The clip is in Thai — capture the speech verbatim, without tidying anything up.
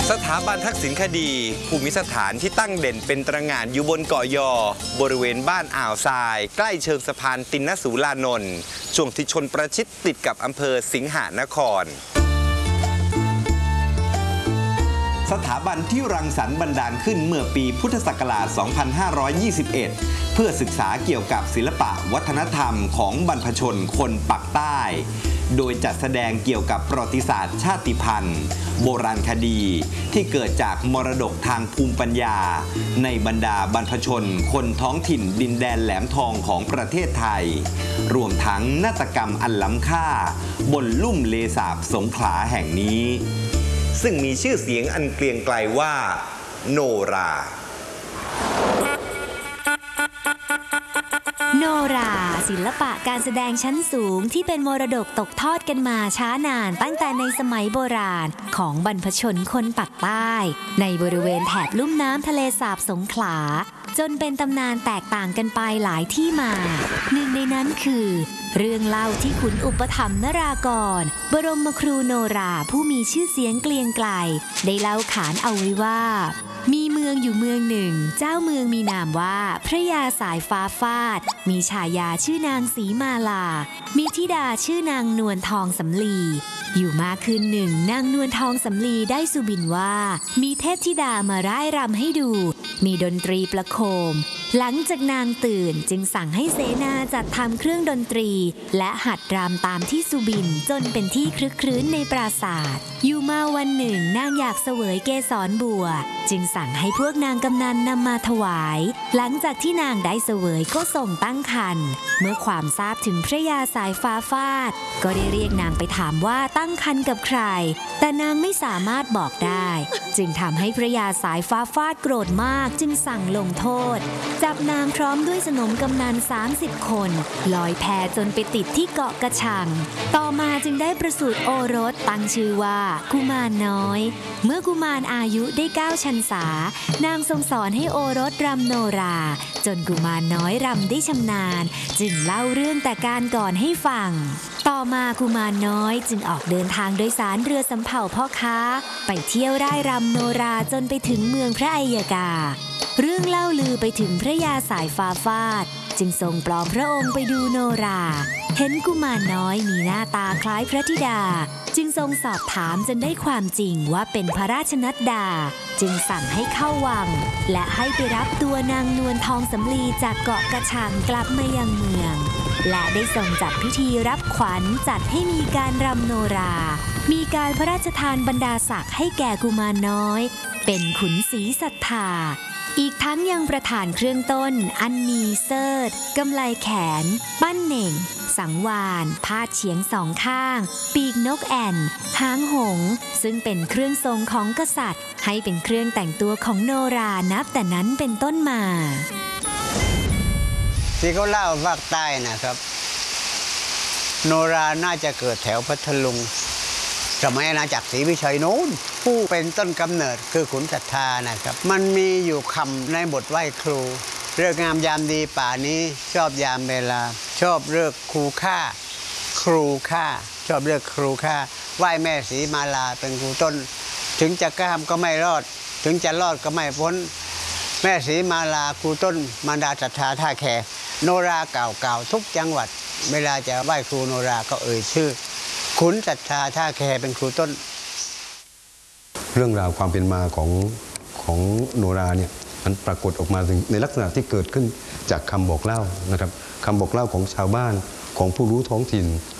สถาบันทักษิณคดีภูมิสถานที่ตั้งเด่นเป็นตระหง่านอยู่บนเกาะยอบริเวณบ้านอ่าวทรายใกล้เชิงสะพานตินนสูลานนท์ช่วงที่ชนประชิดติดกับอำเภอสิงหนครสถาบันที่รังสรรค์บันดาลขึ้นเมื่อปีพุทธศักราช สองพันห้าร้อยยี่สิบเอ็ด เพื่อศึกษาเกี่ยวกับศิลปะวัฒนธรรมของบรรพชนคนปักใต้โดยจัดแสดงเกี่ยวกับประวัติศาสตร์ชาติพันธุ์โบราณคดีที่เกิดจากมรดกทางภูมิปัญญาในบรรดาบรรพชนคนท้องถิ่นดินแดนแหลมทองของประเทศไทยรวมทั้งนาฏกรรมอันล้ำค่าบนลุ่มเลสาบสงขลาแห่งนี้ซึ่งมีชื่อเสียงอันเกรียงไกรว่าโนราโนราศิลปะการแสดงชั้นสูงที่เป็นมรดกตกทอดกันมาช้านานตั้งแต่ในสมัยโบราณของบรรพชนคนปักใต้ในบริเวณแถบลุ่มน้ำทะเลสาบสงขลาจนเป็นตำนานแตกต่างกันไปหลายที่มาหนึ่งในนั้นคือเรื่องเล่าที่ขุนอุปถัมภ์นรากรบรมครูโนราผู้มีชื่อเสียงเกรียงไกรได้เล่าขานเอาไว้ว่ามีเมืองอยู่เมืองหนึ่งเจ้าเมืองมีนามว่าพระยาสายฟ้าฟาดมีฉายาชื่อนางศรีมาลามีธิดาชื่อนางนวลทองสำลีอยู่มาคืนหนึ่งนางนวลทองสำลีได้สุบินว่ามีเทพธิดามาร่ายรำให้ดูมีดนตรีประโคมหลังจากนางตื่นจึงสั่งให้เสนาจัดทำเครื่องดนตรีและหัดรำตามที่สุบินจนเป็นที่คลึกครื้นในปราสาทอยู่มาวันหนึ่งนางอยากเสวยเกสรบัวจึงสั่งให้พวกนางกำนันนำมาถวายหลังจากที่นางได้เสวยก็ส่งตั้งครรภ์เมื่อความทราบถึงพระยาสายฟ้าฟาดก็ได้เรียกนางไปถามว่าตั้งครรภ์กับใครแต่นางไม่สามารถบอกได้จึงทำให้พระยาสายฟ้าฟาดโกรธมากจึงสั่งลงโทษจับนางพร้อมด้วยสนมกำนันสามสิบคนลอยแพจนไปติดที่เกาะกระชังต่อมาจึงได้ประสูติโอรสตั้งชื่อว่ากุมารน้อยเมื่อกุมารอายุได้เก้าพรรษานางทรงสอนให้โอรสรำโนราจนกุมารน้อยรำได้ชำนาญจึงเล่าเรื่องแต่การก่อนให้ฟังต่อมากุมารน้อยจึงออกเดินทางโดยสารเรือสำเภาพ่อค้าไปเที่ยวร่ายรำโนราจนไปถึงเมืองพระอัยกาเรื่องเล่าลือไปถึงพระยาสายฟ้าฟาดจึงทรงปลอมพระองค์ไปดูโนราเห็นกุมารน้อยมีหน้าตาคล้ายพระธิดาจึงทรงสอบถามจนได้ความจริงว่าเป็นพระราชนัดดาจึงสั่งให้เข้าวังและให้ไปรับตัวนางนวลทองสำลีจากเกาะกระชังกลับมายังเมืองและได้ทรงจัดพิธีรับขวัญจัดให้มีการรำโนรามีการพระราชทานบรรดาศักดิ์ให้แก่กุมารน้อยเป็นขุนศรีศรัทธาอีกทั้งยังประทานเครื่องต้นอันมีเสิร์ธกำไลแขนปั้นเหน่งสังวานพาดเฉียงสองข้างปีกนกแอ่นหางหงส์ซึ่งเป็นเครื่องทรงของกษัตริย์ให้เป็นเครื่องแต่งตัวของโนรานับแต่นั้นเป็นต้นมาที่เขาเล่าภาคใต้นะครับโนราน่าจะเกิดแถวพัทลุงสมัยอาณาจักรศรีวิชัยโน้นผู้เป็นต้นกำเนิดคือขุนศรัทธานะครับมันมีอยู่คำในบทไหว้ครูเลิกงามยามดีป่านี้ชอบยามเวลาชอบเลิกครูค่าครูค่าชอบเลิกครูค่าไหว้แม่ศรีมาลาเป็นครูต้นถึงจะกล้ามก็ไม่รอดถึงจะรอดก็ไม่พ้นแม่ศรีมาลาครูต้นมารดาศรัทธาท่าแขโนราเก่าๆทุกจังหวัดเวลาจะไหว้ครูโนราก็เอ่ยชื่อขุนศรัทธาท่าแคเป็นครูต้นเรื่องราวความเป็นมาของของโนราเนี่ยมันปรากฏออกมาในลักษณะที่เกิดขึ้นจากคำบอกเล่านะครับคำบอกเล่าของชาวบ้านของผู้รู้ท้องถิ่น